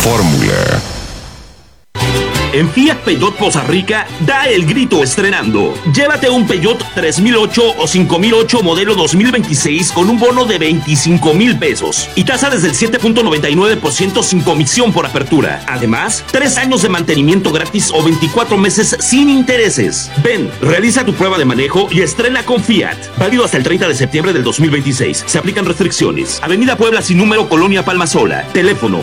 Fórmula. En Fiat Peugeot Poza Rica, da el grito estrenando. Llévate un Peugeot 3008 o 5008 modelo 2026 con un bono de 25,000 pesos y tasa desde el 7.99% sin comisión por apertura. Además, 3 años de mantenimiento gratis o 24 meses sin intereses. Ven, realiza tu prueba de manejo y estrena con Fiat. Válido hasta el 30 de septiembre del 2026. Se aplican restricciones. Avenida Puebla sin número, Colonia Palma Sola. Teléfono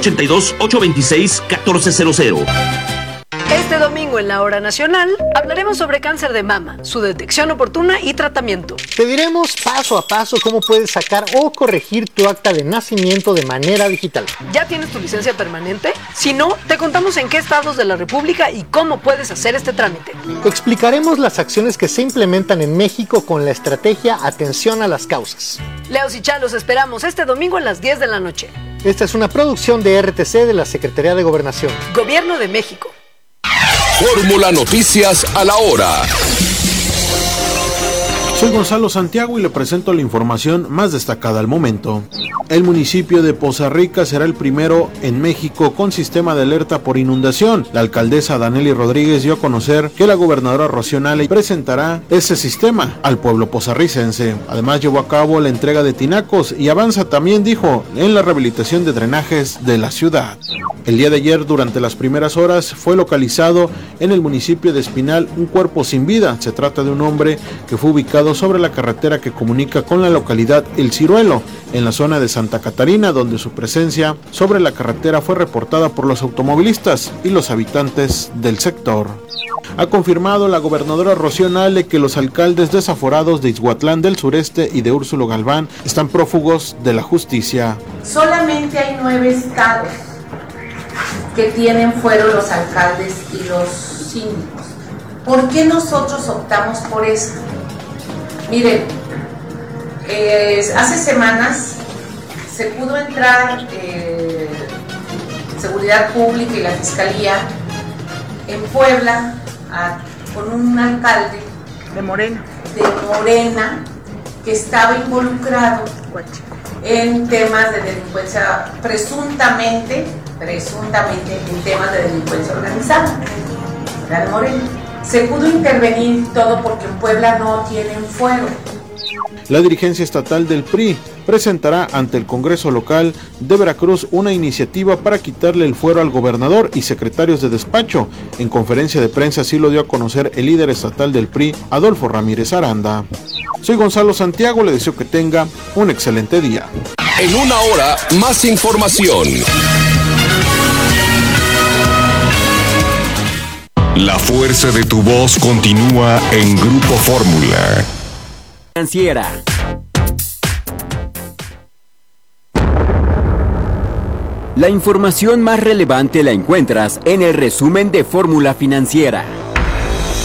782-826-1400. Este domingo en la Hora Nacional hablaremos sobre cáncer de mama, su detección oportuna y tratamiento. Te diremos paso a paso cómo puedes sacar o corregir tu acta de nacimiento de manera digital. ¿Ya tienes tu licencia permanente? Si no, te contamos en qué estados de la República y cómo puedes hacer este trámite. Te explicaremos las acciones que se implementan en México con la estrategia Atención a las Causas. Leos y Chalos esperamos este domingo a las 10 de la noche. Esta es una producción de RTC de la Secretaría de Gobernación. Gobierno de México. Fórmula Noticias a la hora. Soy Gonzalo Santiago y le presento la información más destacada al momento. El municipio de Poza Rica será el primero en México con sistema de alerta por inundación. La alcaldesa Danely Rodríguez dio a conocer que la gobernadora Rocío Nale presentará ese sistema al pueblo pozarricense. Además llevó a cabo la entrega de tinacos y avanza también, dijo, en la rehabilitación de drenajes de la ciudad. El día de ayer, durante las primeras horas, fue localizado en el municipio de Espinal un cuerpo sin vida. Se trata de un hombre que fue ubicado sobre la carretera que comunica con la localidad El Ciruelo, en la zona de Santa Catarina, donde su presencia sobre la carretera fue reportada por los automovilistas y los habitantes del sector. Ha confirmado la gobernadora Rocío Nale que los alcaldes desaforados de Ixhuatlán del Sureste y de Úrsulo Galván están prófugos de la justicia. Solamente hay 9 estados que tienen fuero los alcaldes y los síndicos. ¿Por qué nosotros optamos por esto? Miren, hace semanas se pudo entrar Seguridad Pública y la Fiscalía en Puebla con un alcalde de Morena que estaba involucrado en temas de delincuencia, presuntamente en temas de delincuencia organizada. Era de Morena. Se pudo intervenir todo porque en Puebla no tienen fuero. La dirigencia estatal del PRI presentará ante el Congreso local de Veracruz una iniciativa para quitarle el fuero al gobernador y secretarios de despacho. En conferencia de prensa así lo dio a conocer el líder estatal del PRI, Adolfo Ramírez Aranda. Soy Gonzalo Santiago, le deseo que tenga un excelente día. En una hora, más información. La fuerza de tu voz continúa en Grupo Fórmula. Financiera. La información más relevante la encuentras en el resumen de Fórmula Financiera.